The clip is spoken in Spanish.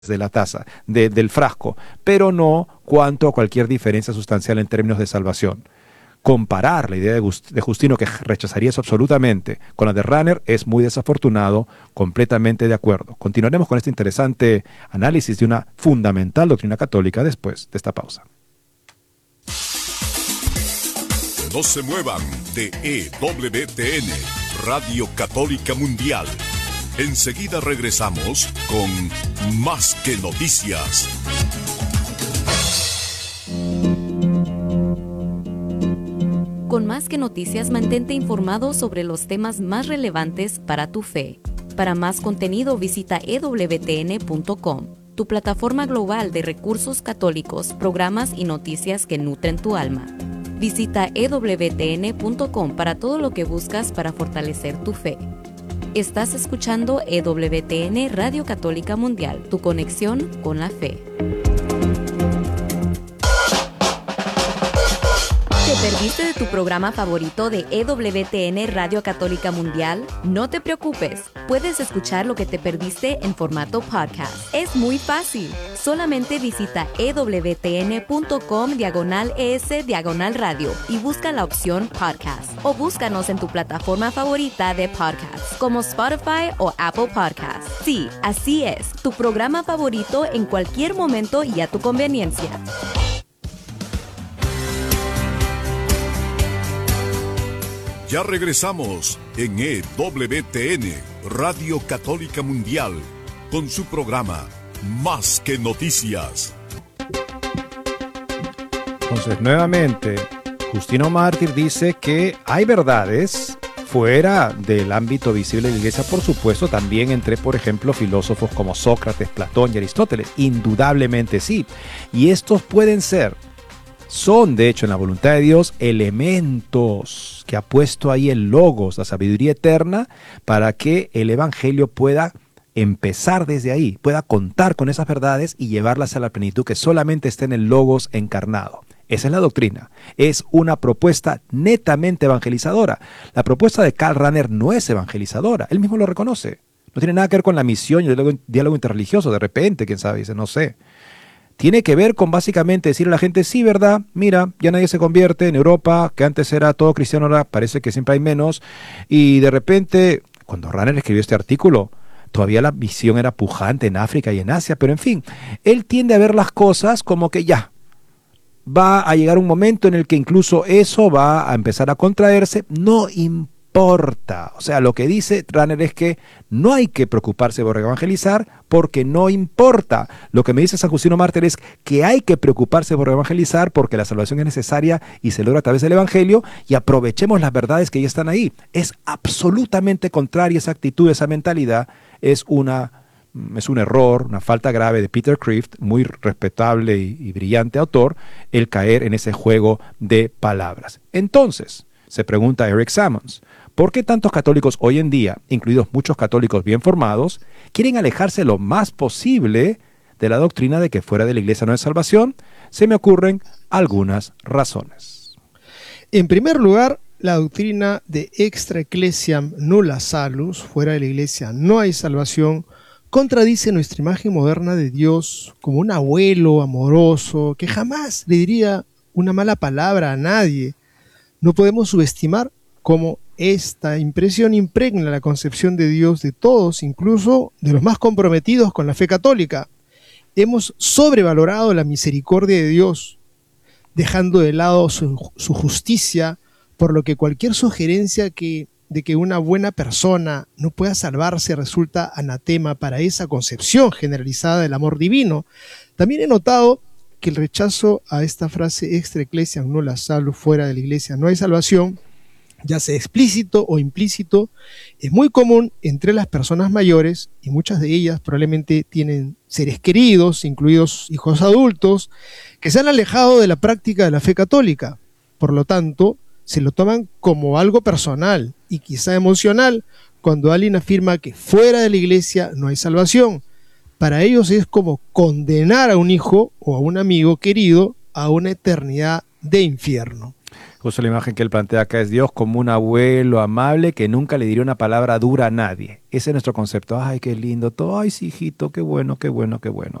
de la taza, del frasco, pero no cuanto a cualquier diferencia sustancial en términos de salvación. Comparar la idea de Justino, que rechazaría eso absolutamente, con la de Rahner es muy desafortunado, completamente de acuerdo. Continuaremos con este interesante análisis de una fundamental doctrina católica después de esta pausa. No se muevan de EWTN, Radio Católica Mundial. Enseguida regresamos con Más que Noticias. Con Más que Noticias, mantente informado sobre los temas más relevantes para tu fe. Para más contenido, visita ewtn.com, tu plataforma global de recursos católicos, programas y noticias que nutren tu alma. Visita ewtn.com para todo lo que buscas para fortalecer tu fe. Estás escuchando EWTN Radio Católica Mundial, tu conexión con la fe. ¿Te perdiste de tu programa favorito de EWTN Radio Católica Mundial? No te preocupes, puedes escuchar lo que te perdiste en formato podcast. Es muy fácil. Solamente visita ewtn.com/es/radio y busca la opción podcast. O búscanos en tu plataforma favorita de podcast, como Spotify o Apple Podcasts. Sí, así es, tu programa favorito en cualquier momento y a tu conveniencia. Ya regresamos en EWTN, Radio Católica Mundial, con su programa Más que Noticias. Entonces, nuevamente, Justino Mártir dice que hay verdades fuera del ámbito visible de la Iglesia, por supuesto, también entre, por ejemplo, filósofos como Sócrates, Platón y Aristóteles. Indudablemente sí. Y estos son, de hecho, en la voluntad de Dios, elementos que ha puesto ahí el Logos, la sabiduría eterna, para que el Evangelio pueda empezar desde ahí, pueda contar con esas verdades y llevarlas a la plenitud que solamente está en el Logos encarnado. Esa es la doctrina. Es una propuesta netamente evangelizadora. La propuesta de Karl Rahner no es evangelizadora. Él mismo lo reconoce. No tiene nada que ver con la misión y el diálogo interreligioso. De repente, quién sabe, dice, no sé. Tiene que ver con básicamente decirle a la gente, sí, ¿verdad? Mira, ya nadie se convierte en Europa, que antes era todo cristiano, ahora parece que siempre hay menos. Y de repente, cuando Rahner escribió este artículo, todavía la visión era pujante en África y en Asia, pero en fin, él tiende a ver las cosas como que ya, va a llegar un momento en el que incluso eso va a empezar a contraerse, no importa. O sea, lo que dice Rahner es que no hay que preocuparse por evangelizar porque no importa. Lo que me dice San Justino Mártir es que hay que preocuparse por evangelizar porque la salvación es necesaria y se logra a través del Evangelio y aprovechemos las verdades que ya están ahí. Es absolutamente contraria esa actitud, esa mentalidad. Es un error, una falta grave de Peter Kreeft, muy respetable y brillante autor, el caer en ese juego de palabras. Entonces, se pregunta Eric Sammons, ¿por qué tantos católicos hoy en día, incluidos muchos católicos bien formados, quieren alejarse lo más posible de la doctrina de que fuera de la Iglesia no hay salvación? Se me ocurren algunas razones. En primer lugar, la doctrina de extra ecclesiam nulla salus, fuera de la Iglesia no hay salvación, contradice nuestra imagen moderna de Dios como un abuelo amoroso que jamás le diría una mala palabra a nadie. No podemos subestimar cómo esta impresión impregna la concepción de Dios de todos, incluso de los más comprometidos con la fe católica. Hemos sobrevalorado la misericordia de Dios, dejando de lado su justicia, por lo que cualquier sugerencia de que una buena persona no pueda salvarse resulta anatema para esa concepción generalizada del amor divino. También he notado que el rechazo a esta frase extra ecclesiam nulla salus, fuera de la Iglesia no hay salvación, ya sea explícito o implícito, es muy común entre las personas mayores, y muchas de ellas probablemente tienen seres queridos, incluidos hijos adultos, que se han alejado de la práctica de la fe católica. Por lo tanto, se lo toman como algo personal y quizá emocional cuando alguien afirma que fuera de la Iglesia no hay salvación. Para ellos es como condenar a un hijo o a un amigo querido a una eternidad de infierno. Justo la imagen que él plantea acá es Dios como un abuelo amable que nunca le diría una palabra dura a nadie. Ese es nuestro concepto. Ay, qué lindo todo. Ay, sí, hijito, qué bueno, qué bueno, qué bueno.